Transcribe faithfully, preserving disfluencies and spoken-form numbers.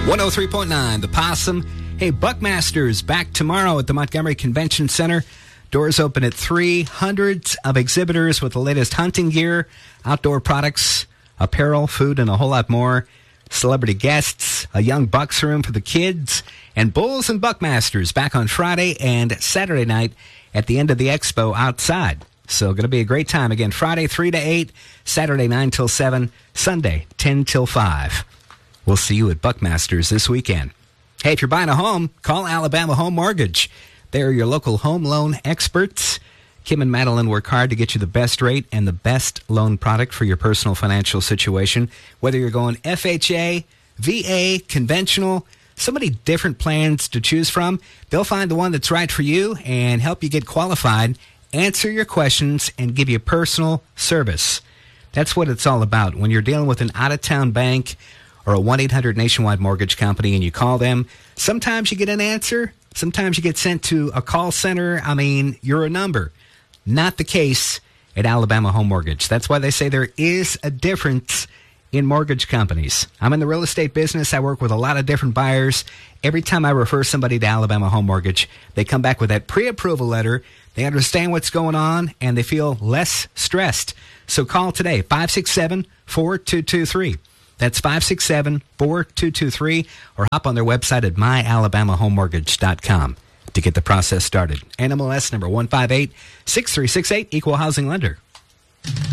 one oh three point nine, The Possum. Hey, Buckmaster's back tomorrow at the Montgomery Convention Center. Doors open at three. Hundreds of exhibitors with the latest hunting gear, outdoor products, apparel, food, and a whole lot more. Celebrity guests, a young bucks room for the kids, and Bulls and Buckmasters back on Friday and Saturday night at the end of the expo outside. So going to be a great time. Again, Friday three to eight, Saturday nine till seven, Sunday ten till five. We'll see you at Buckmasters this weekend. Hey, if you're buying a home, call Alabama Home Mortgage. They're your local home loan experts. Kim and Madeline work hard to get you the best rate and the best loan product for your personal financial situation. Whether you're going F H A, V A, conventional, so many different plans to choose from, they'll find the one that's right for you and help you get qualified, answer your questions, and give you personal service. That's what it's all about. When you're dealing with an out-of-town bank or a one eight hundred Nationwide Mortgage Company and you call them, sometimes you get an answer, sometimes you get sent to a call center. I mean, you're a number. Not the case at Alabama Home Mortgage. That's why they say there is a difference in mortgage companies. I'm in the real estate business. I work with a lot of different buyers. Every time I refer somebody to Alabama Home Mortgage, they come back with that pre-approval letter. They understand what's going on, and they feel less stressed. So call today, five six seven, four two two three. That's five six seven, four two two three, or hop on their website at my alabama home mortgage dot com to get the process started. N M L S number one five eight, six three six eight, Equal Housing Lender.